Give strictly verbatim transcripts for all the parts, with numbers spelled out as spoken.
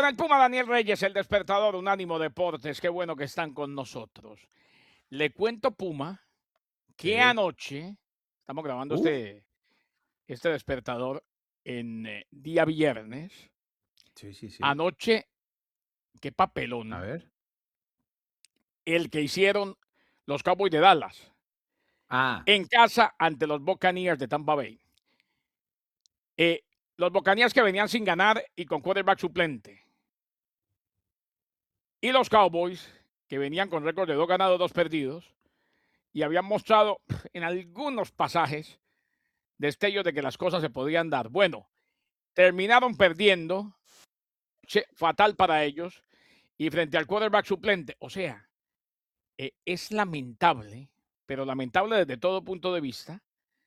con el Puma Daniel Reyes, el despertador Unánimo Deportes. Qué bueno que están con nosotros. Le cuento, Puma, que Sí. anoche, estamos grabando Uf. este, este despertador en eh, día viernes. Sí, sí, sí. Anoche, qué A papelón, ver. el que hicieron los Cowboys de Dallas Ah, en casa ante los Buccaneers de Tampa Bay. Eh, los Buccaneers que venían sin ganar y con quarterback suplente. Y los Cowboys que venían con récord de dos ganados, dos perdidos. Y habían mostrado en algunos pasajes destellos de que las cosas se podían dar. Bueno, terminaron perdiendo, che, fatal para ellos, y frente al quarterback suplente. O sea, eh, es lamentable, pero lamentable desde todo punto de vista,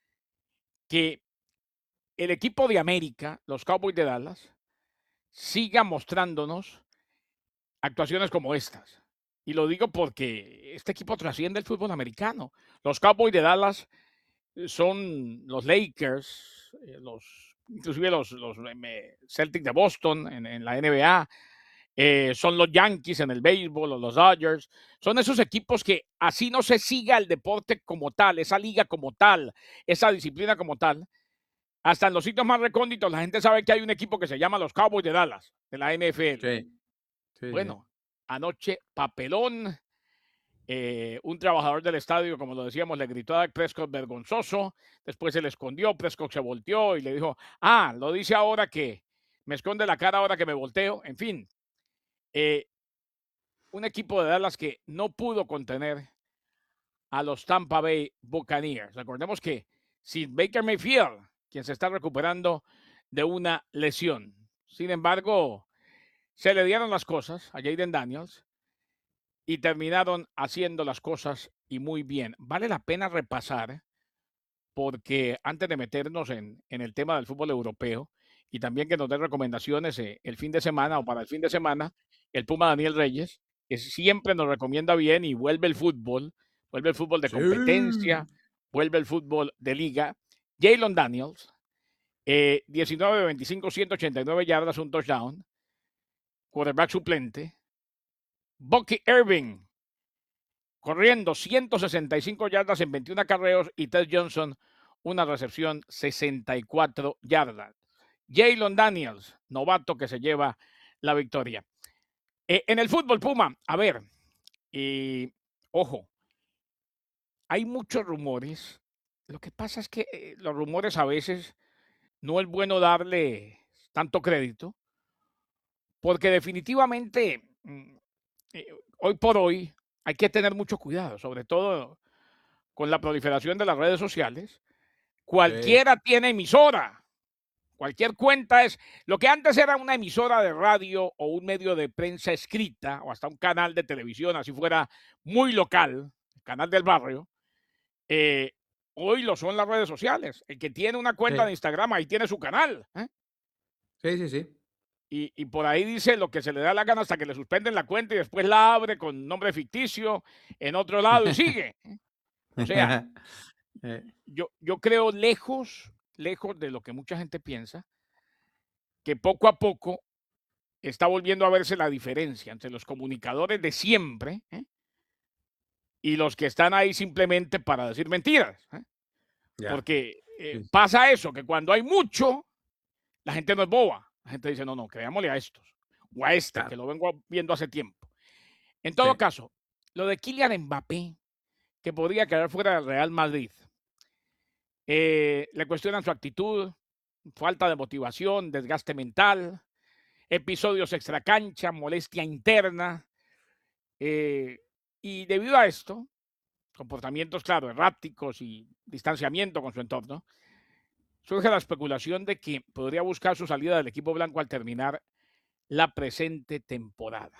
que el equipo de América, los Cowboys de Dallas, siga mostrándonos actuaciones como estas. Y lo digo porque este equipo trasciende el fútbol americano. Los Cowboys de Dallas son los Lakers, eh, los, inclusive los, los eh, Celtics de Boston en, en la N B A, eh, son los Yankees en el béisbol, o los Dodgers, son esos equipos que así no se siga el deporte como tal, esa liga como tal, esa disciplina como tal, hasta en los sitios más recónditos la gente sabe que hay un equipo que se llama los Cowboys de Dallas, de la N F L. sí. Sí, sí. Bueno, anoche papelón, eh, un trabajador del estadio, como lo decíamos, le gritó a Dak Prescott vergonzoso, después se le escondió, Prescott se volteó y le dijo, ah, lo dice ahora que me esconde la cara ahora que me volteo, en fin, eh, un equipo de Dallas que no pudo contener a los Tampa Bay Buccaneers. Recordemos que sin Baker Mayfield, quien se está recuperando de una lesión. Sin embargo, se le dieron las cosas a Jaden Daniels y terminaron haciendo las cosas y muy bien. Vale la pena repasar, porque antes de meternos en, en el tema del fútbol europeo y también que nos dé recomendaciones eh, el fin de semana o para el fin de semana, el Puma Daniel Reyes, que siempre nos recomienda bien y vuelve el fútbol, vuelve el fútbol de Sí. competencia, vuelve el fútbol de liga. Jalen Daniels, eh, diecinueve de veinticinco, ciento ochenta y nueve yardas, un touchdown, quarterback suplente. Bucky Irving, corriendo ciento sesenta y cinco yardas en veintiún acarreos, y Ted Johnson, una recepción, sesenta y cuatro yardas. Jalen Daniels, novato que se lleva la victoria. Eh, en el fútbol, Puma, a ver, y ojo, hay muchos rumores. Lo que pasa es que eh, los rumores a veces no es bueno darle tanto crédito, porque definitivamente mm, eh, hoy por hoy hay que tener mucho cuidado, sobre todo con la proliferación de las redes sociales. Sí. Cualquiera tiene emisora, cualquier cuenta es, lo que antes era una emisora de radio o un medio de prensa escrita o hasta un canal de televisión, así fuera muy local, el canal del barrio, eh, hoy lo son las redes sociales. El que tiene una cuenta de Sí. Instagram, ahí tiene su canal, ¿eh? Sí, sí, sí. Y, y por ahí dice lo que se le da la gana hasta que le suspenden la cuenta y después la abre con nombre ficticio en otro lado y sigue. O sea, Eh, yo, yo creo lejos, lejos de lo que mucha gente piensa, que poco a poco está volviendo a verse la diferencia entre los comunicadores de siempre, ¿eh? Y los que están ahí simplemente para decir mentiras, ¿eh? ya. Porque eh, Sí, pasa eso, que cuando hay mucho, la gente no es boba. La gente dice, no, no, creámosle a estos o a este, que claro. lo vengo viendo hace tiempo. En todo Sí. caso, lo de Kylian Mbappé, que podría quedar fuera del Real Madrid, eh, le cuestionan su actitud, falta de motivación, desgaste mental, episodios extracancha, molestia interna. Eh, y debido a esto, comportamientos, claro, erráticos y distanciamiento con su entorno, surge la especulación de que podría buscar su salida del equipo blanco al terminar la presente temporada.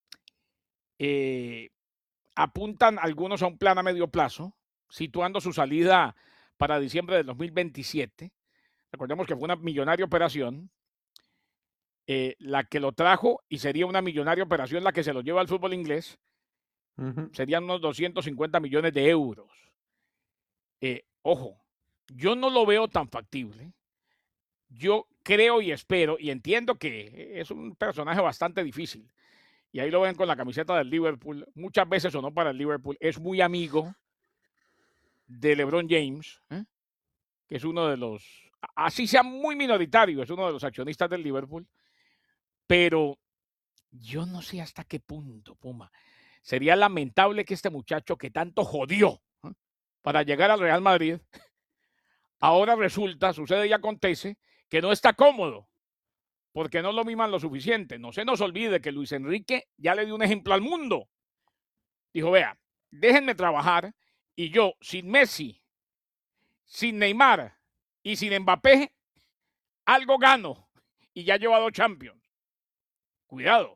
Eh, Apuntan algunos a un plan a medio plazo, situando su salida para diciembre del dos mil veintisiete. Recordemos que fue una millonaria operación, eh, la que lo trajo, y sería una millonaria operación la que se lo lleva al fútbol inglés. Ujú. Serían unos doscientos cincuenta millones de euros. Eh, ojo, yo no lo veo tan factible. Yo creo y espero y entiendo que es un personaje bastante difícil. Y ahí lo ven con la camiseta del Liverpool. Muchas veces sonó para el Liverpool. Es muy amigo de LeBron James, ¿eh? que es uno de los, así sea muy minoritario, es uno de los accionistas del Liverpool. Pero yo no sé hasta qué punto, Puma. Sería lamentable que este muchacho que tanto jodió, ¿eh? para llegar al Real Madrid, ahora resulta, sucede y acontece, que no está cómodo, porque no lo miman lo suficiente. No se nos olvide que Luis Enrique ya le dio un ejemplo al mundo. Dijo, vea, déjenme trabajar y yo sin Messi, sin Neymar y sin Mbappé, algo gano. Y ya lleva dos Champions. Cuidado.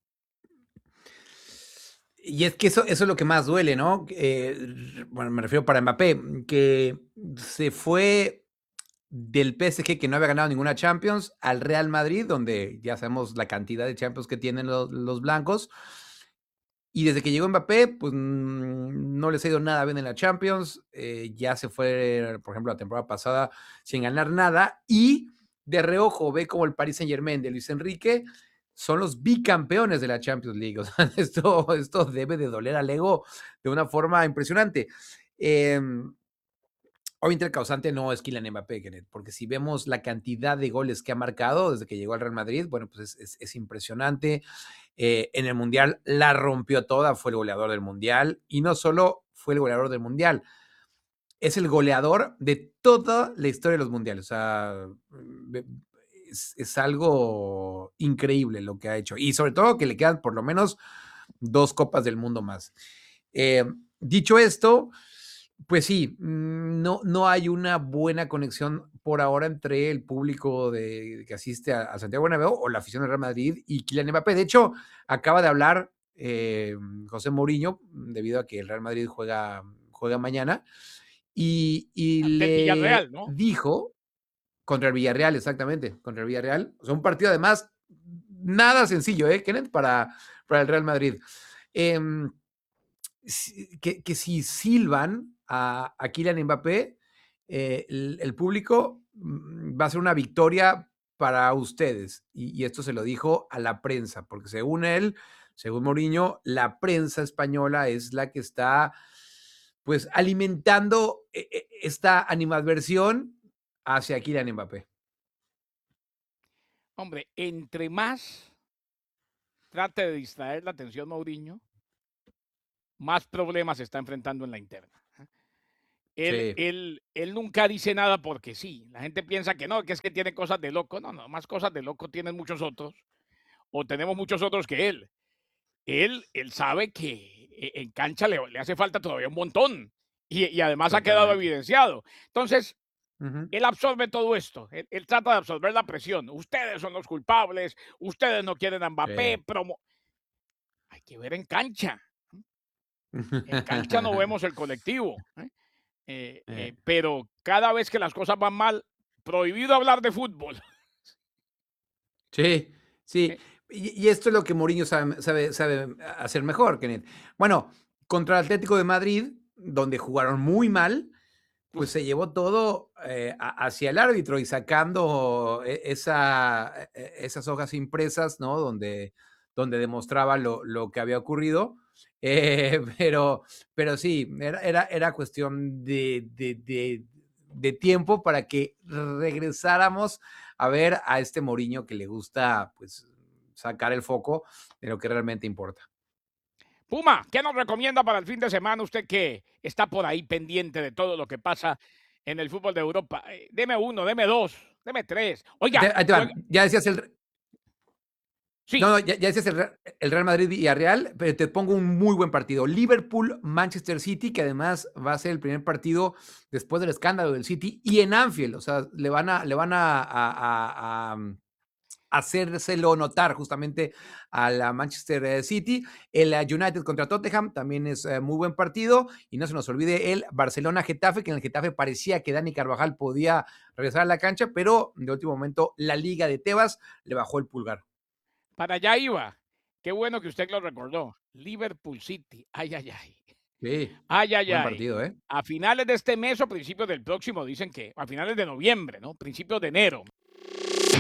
Y es que eso, eso es lo que más duele, ¿no? Eh, bueno, me refiero para Mbappé, que se fue del P S G, que no había ganado ninguna Champions, al Real Madrid, donde ya sabemos la cantidad de Champions que tienen los, los blancos. Y desde que llegó Mbappé, pues mm, no les ha ido nada bien en la Champions. Eh, ya se fue, por ejemplo, la temporada pasada sin ganar nada. Y de reojo ve como el Paris Saint-Germain de Luis Enrique son los bicampeones de la Champions League. O sea, esto, esto debe de doler al ego de una forma impresionante. Eh, Obviamente el causante no es Kylian Mbappé, Kenneth, porque si vemos la cantidad de goles que ha marcado desde que llegó al Real Madrid, bueno, pues es, es, es impresionante. Eh, en el Mundial la rompió toda, fue el goleador del Mundial, y no solo fue el goleador del Mundial, es el goleador de toda la historia de los Mundiales. O sea, es, es algo increíble lo que ha hecho, y sobre todo que le quedan por lo menos dos Copas del Mundo más. Eh, dicho esto, pues sí, no, no hay una buena conexión por ahora entre el público de, que asiste a, a Santiago Bernabéu o la afición del Real Madrid y Kylian Mbappé. De hecho, acaba de hablar eh, José Mourinho, debido a que el Real Madrid juega, juega mañana, y, y Del le Villarreal, ¿no? dijo, contra el Villarreal, exactamente, contra el Villarreal. O sea, un partido además nada sencillo, ¿eh, Kenneth? Para, para el Real Madrid. Eh, que, que si silban a, a Kylian Mbappé, eh, el, el, público va a ser una victoria para ustedes. Y, y, esto se lo dijo a la prensa, porque según él, según Mourinho, la prensa española es la que está pues alimentando esta animadversión hacia Kylian Mbappé. Hombre, entre más trate de distraer la atención Mourinho, más problemas se está enfrentando en la interna. Él, Sí. él, él nunca dice nada porque sí. La gente piensa que no, que es que tiene cosas de loco. No, no, más cosas de loco tienen muchos otros. O tenemos muchos otros que él. Él, él sabe que en cancha le, le hace falta todavía un montón. Y, y además Totalmente. ha quedado evidenciado. Entonces, uh-huh. él absorbe todo esto. Él, él trata de absorber la presión. Ustedes son los culpables. Ustedes no quieren a Mbappé. Sí. Promo... Hay que ver en cancha. En cancha no vemos el colectivo. ¿eh? Eh, eh, pero cada vez que las cosas van mal, prohibido hablar de fútbol. Sí, sí. ¿Eh? Y, y esto es lo que Mourinho sabe, sabe, sabe hacer mejor, Kenneth. Bueno, contra el Atlético de Madrid, donde jugaron muy mal, pues se llevó todo eh, hacia el árbitro y sacando esa, esas hojas impresas, ¿no? Donde, donde demostraba lo, lo que había ocurrido. Eh, pero, pero sí, era, era, era cuestión de, de, de, de tiempo para que regresáramos a ver a este Mourinho que le gusta, pues, sacar el foco de lo que realmente importa. Puma, ¿qué nos recomienda para el fin de semana usted que está por ahí pendiente de todo lo que pasa en el fútbol de Europa? Eh, deme uno, deme dos, deme tres. Oiga, te, te juega... ya decías el... Sí. No, no, ya, ya decías el, el Real Madrid y Villarreal, pero te pongo un muy buen partido. Liverpool-Manchester City, que además va a ser el primer partido después del escándalo del City, y en Anfield, o sea, le van a, le van a, a, a, a hacérselo notar justamente a la Manchester City. El United contra Tottenham también es uh, muy buen partido, y no se nos olvide el Barcelona-Getafe, que en el Getafe parecía que Dani Carvajal podía regresar a la cancha, pero de último momento la Liga de Tebas le bajó el pulgar. Para allá iba. Qué bueno que usted lo recordó. Liverpool City. Ay, ay, ay. Sí. Ay, ay, buen ay. partido, ¿eh? A finales de este mes o principios del próximo, dicen que a finales de noviembre, ¿no? Principios de enero.